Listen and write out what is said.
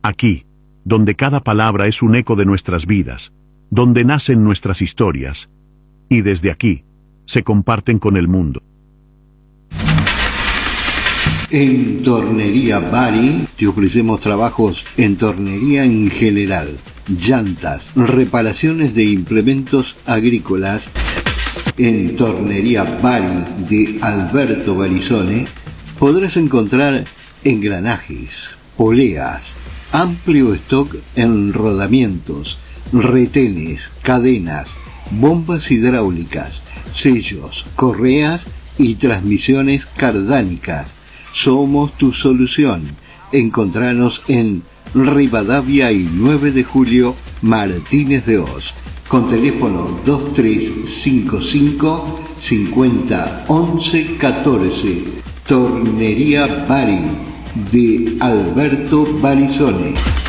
Aquí, donde cada palabra es un eco de nuestras vidas, donde nacen nuestras historias, y desde aquí, se comparten con el mundo. En Tornería Bari te ofrecemos trabajos en tornería en general, llantas, reparaciones de implementos agrícolas. En Tornería Bari de Alberto Barizone podrás encontrar engranajes, poleas, amplio stock en rodamientos, retenes, cadenas, bombas hidráulicas, sellos, correas y transmisiones cardánicas. Somos tu solución. Encontranos en Rivadavia y 9 de Julio, Martínez de Oz, con teléfono 2355 50 11 14. Tornería Bari de Alberto Barizone.